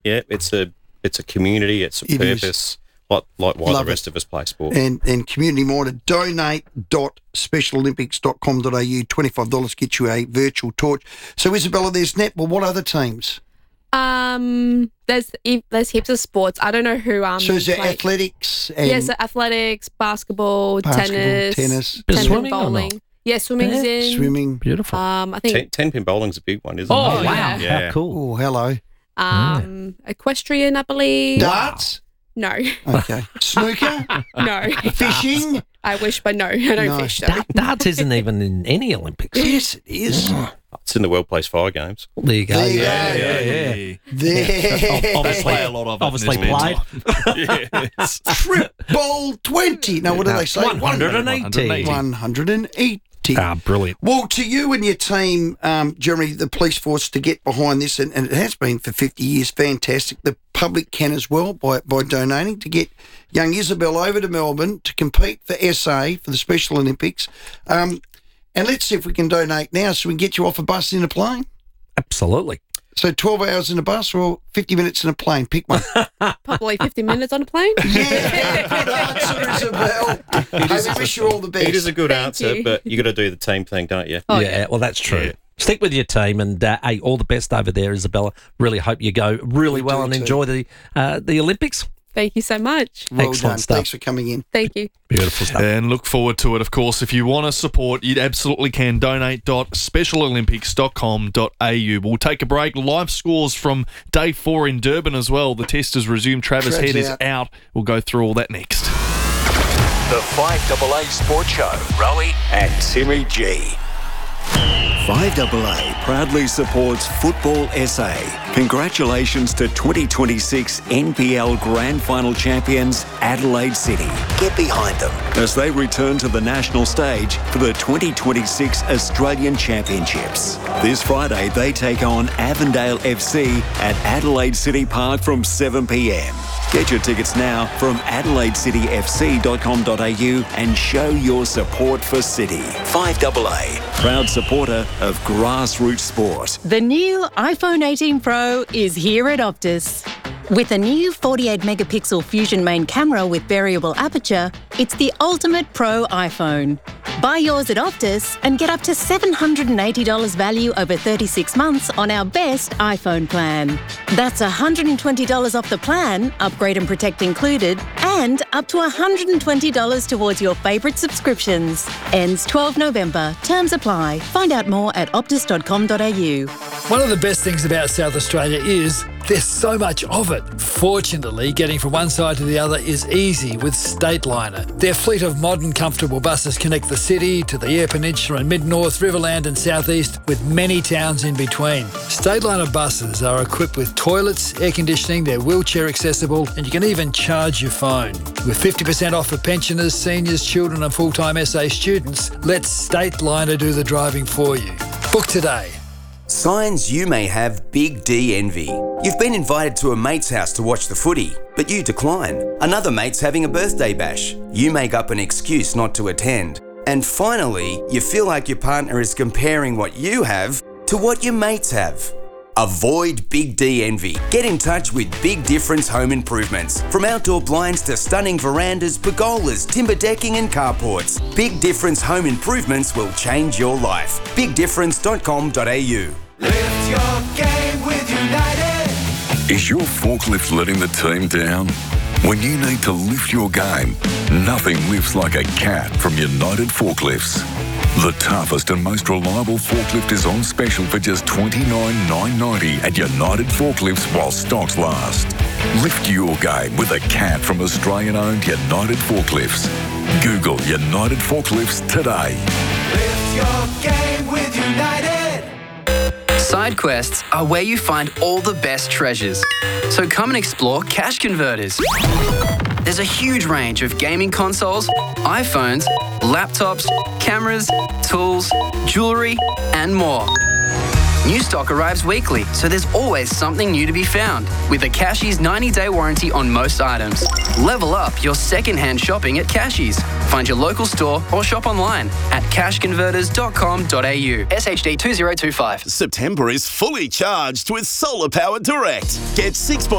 Yeah, it's a community. It's a purpose. Like why the rest of us play sport. And community-minded. Donate.specialolympics.com.au. $25 gets you a virtual torch. So, Isabella, there's netball. What other teams? There's heaps of sports. I don't know who. So is there athletics? And so athletics, basketball, tennis, swimming, bowling. Yeah, swimming's in. Swimming. Beautiful. I think 10-pin bowling's a big one, isn't it? Oh, wow. Yeah. How cool. Oh, hello. Equestrian, I believe. Darts? No. Okay. Snooker? No. Fishing? I wish, but no, I don't fish. So. Darts isn't even in any Olympics. Yes, it is. It's in the World Place Fire Games. There you go. There you go. Yeah. There. Obviously, Play a lot of it. obviously in his played. Yes. Triple 20. No, what do they say? 180. 180. Brilliant. Well, to you and your team, Jeremy, the police force, to get behind this, and it has been for 50 years, fantastic. The public can as well by donating to get young Isabel over to Melbourne to compete for SA, for the Special Olympics. And let's see if we can donate now so we can get you off a bus in a plane. Absolutely. So 12 hours in a bus or 50 minutes in a plane? Pick one. Probably 50 minutes on a plane. Yeah, good answer, Isabel. I wish you all the best. It is a good answer, you. but you got to do the team thing, don't you? Oh, yeah, well, that's true. Yeah. Stick with your team, and hey, all the best over there, Isabella. Really hope you go really well and too. enjoy the Olympics. Thank you so much. Well Excellent done. stuff. Thanks for coming in. Thank you. Beautiful stuff. And look forward to it, of course. If you want to support, you absolutely can. Donate.specialolympics.com.au. We'll take a break. Live scores from day 4 in Durban as well. The test has resumed. Travis Tred's Head is out. out. We'll go through all that next. The 5AA Sports Show. Rowie and Timmy G. 5AA proudly supports Football SA. Congratulations to 2026 NPL Grand Final champions Adelaide City. Get behind them as they return to the national stage for the 2026 Australian Championships. This Friday they take on Avondale FC at Adelaide City Park from 7 p.m. Get your tickets now from AdelaideCityFC.com.au and show your support for City. 5AA, proud supporter of grassroots sport. The new iPhone 18 Pro is here at Optus. With a new 48-megapixel Fusion main camera with variable aperture, it's the ultimate pro iPhone. Buy yours at Optus and get up to $780 value over 36 months on our best iPhone plan. That's $120 off the plan, upgrade and protect included, and up to $120 towards your favourite subscriptions. Ends 12 November. Terms apply. Find out more at optus.com.au. One of the best things about South Australia is there's so much of it. Fortunately, getting from one side to the other is easy with Stateliner. Their fleet of modern, comfortable buses connect the city to the Eyre Peninsula and Mid-North, Riverland and South East, with many towns in between. Stateliner buses are equipped with toilets, air conditioning, they're wheelchair accessible, and you can even charge your phone. With 50% off for pensioners, seniors, children and full-time SA students, let Stateliner do the driving for you. Book today. Signs you may have Big D envy. You've been invited to a mate's house to watch the footy, but you decline. Another mate's having a birthday bash. You make up an excuse not to attend. And finally, you feel like your partner is comparing what you have to what your mates have. Avoid Big D envy. Get in touch with Big Difference Home Improvements. From outdoor blinds to stunning verandas, pergolas, timber decking and carports, Big Difference Home Improvements will change your life. BigDifference.com.au. Lift your game with United. Is your forklift letting the team down? When you need to lift your game, nothing lifts like a cat from United Forklifts. The toughest and most reliable forklift is on special for just $29,990 at United Forklifts while stocks last. Lift your game with a cat from Australian-owned United Forklifts. Google United Forklifts today. Lift your game with United. Side quests are where you find all the best treasures. So come and explore Cash Converters. There's a huge range of gaming consoles, iPhones, laptops, cameras, tools, jewellery, and more. New stock arrives weekly, so there's always something new to be found. With a Cashies 90-day warranty on most items. Level up your second-hand shopping at Cashies. Find your local store or shop online at cashconverters.com.au. SHD 2025. September is fully charged with Solar Power Direct. Get 6